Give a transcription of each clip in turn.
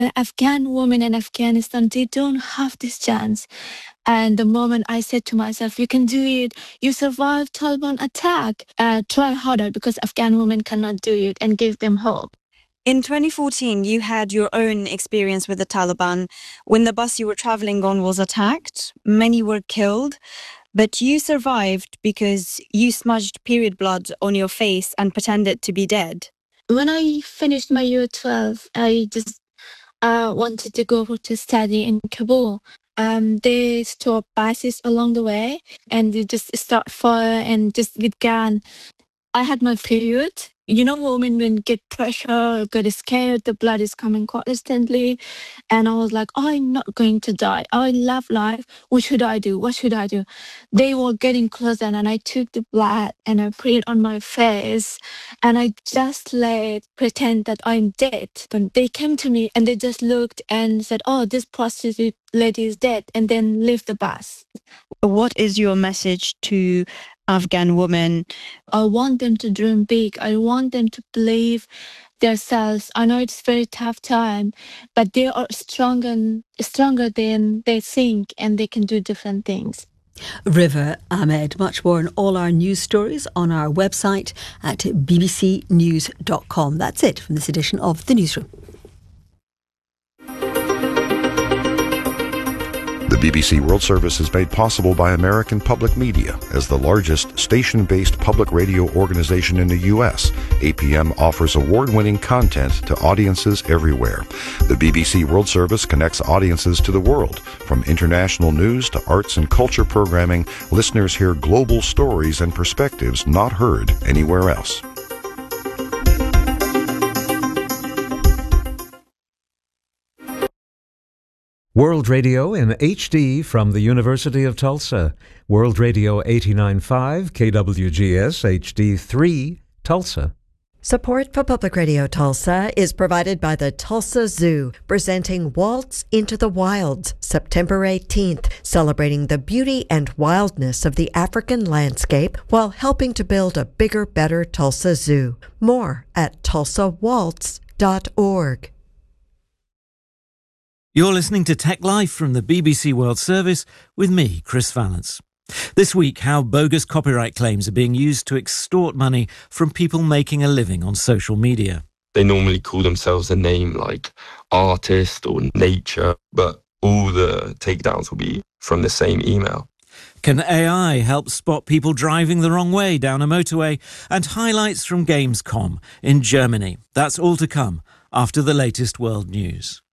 Afghan women in Afghanistan, they don't have this chance. And the moment I said to myself, you can do it, you survived Taliban attack, try harder because Afghan women cannot do it, and give them hope. In 2014, you had your own experience with the Taliban. When the bus you were traveling on was attacked, many were killed, but you survived because you smudged period blood on your face and pretended to be dead. When I finished my year 12, I just wanted to go to study in Kabul. They stop buses along the way and they just start fire and just get gun. I had my period. You know, women when get pressure, get scared, the blood is coming constantly. And I was like, I'm not going to die. I love life. What should I do? What should I do? They were getting closer and I took the blood and I put it on my face and I just pretend that I'm dead. But they came to me and they just looked and said, oh, this prostitute lady is dead, and then leave the bus. What is your message to Afghan women? I want them to dream big. I want them to believe themselves. I know it's a very tough time, but they are stronger than they think, and they can do different things. River Ahmed. Much more on all our news stories on our website at bbcnews.com. That's it from this edition of The Newsroom. The BBC World Service is made possible by American Public Media. As the largest station-based public radio organization in the U.S., APM offers award-winning content to audiences everywhere. The BBC World Service connects audiences to the world. From international news to arts and culture programming, listeners hear global stories and perspectives not heard anywhere else. World Radio in HD from the University of Tulsa. World Radio 89.5 KWGS HD3 Tulsa. Support for Public Radio Tulsa is provided by the Tulsa Zoo, presenting Waltz into the Wilds, September 18th, celebrating the beauty and wildness of the African landscape while helping to build a bigger, better Tulsa Zoo. More at tulsawaltz.org. You're listening to Tech Life from the BBC World Service with me, Chris Valance. This week, how bogus copyright claims are being used to extort money from people making a living on social media. They normally call themselves a name like Artist or Nature, but all the takedowns will be from the same email. Can AI help spot people driving the wrong way down a motorway? And highlights from Gamescom in Germany. That's all to come after the latest world news.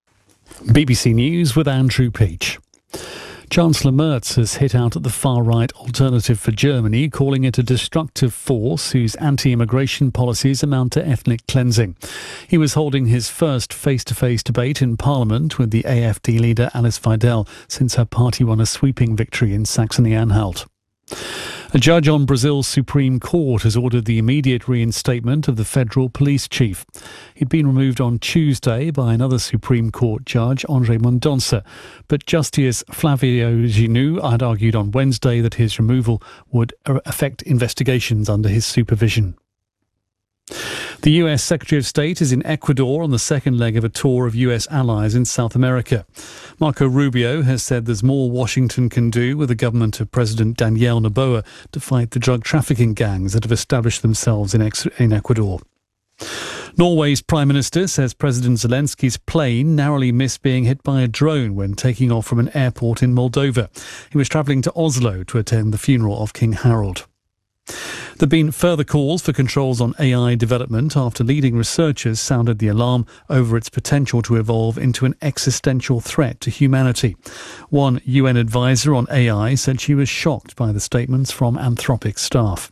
BBC News with Andrew Peach. Chancellor Merz has hit out at the far-right Alternative for Germany, calling it a destructive force whose anti-immigration policies amount to ethnic cleansing. He was holding his first face-to-face debate in Parliament with the AfD leader Alice Weidel since her party won a sweeping victory in Saxony-Anhalt. A judge on Brazil's Supreme Court has ordered the immediate reinstatement of the federal police chief. He'd been removed on Tuesday by another Supreme Court judge, André Mendonça, but Justice Flavio Ginu had argued on Wednesday that his removal would affect investigations under his supervision. The US Secretary of State is in Ecuador on the second leg of a tour of US allies in South America. Marco Rubio has said there's more Washington can do with the government of President Daniel Noboa to fight the drug trafficking gangs that have established themselves in Ecuador. Norway's Prime Minister says President Zelensky's plane narrowly missed being hit by a drone when taking off from an airport in Moldova. He was travelling to Oslo to attend the funeral of King Harold. There have been further calls for controls on AI development after leading researchers sounded the alarm over its potential to evolve into an existential threat to humanity. One UN advisor on AI said she was shocked by the statements from Anthropic staff.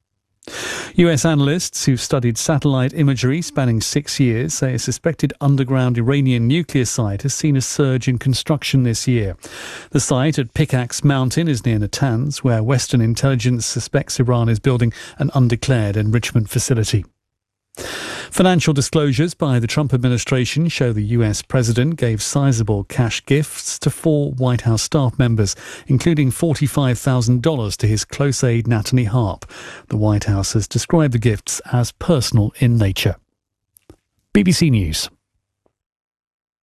US analysts who've studied satellite imagery spanning 6 years say a suspected underground Iranian nuclear site has seen a surge in construction this year. The site at Pickaxe Mountain is near Natanz, where Western intelligence suspects Iran is building an undeclared enrichment facility. Financial disclosures by the Trump administration show the US president gave sizable cash gifts to 4 White House staff members, including $45,000 to his close aide Natalie Harp. The White House has described the gifts as personal in nature. BBC News.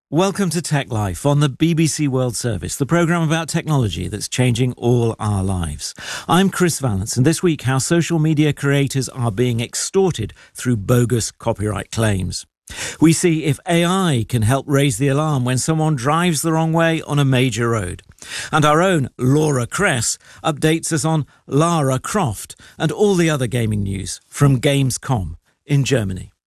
Welcome to Tech Life on the BBC World Service, the programme about technology that's changing all our lives. I'm Chris Vallance, and this week, how social media creators are being extorted through bogus copyright claims. We see if AI can help raise the alarm when someone drives the wrong way on a major road. And our own Laura Kress updates us on Lara Croft and all the other gaming news from Gamescom in Germany.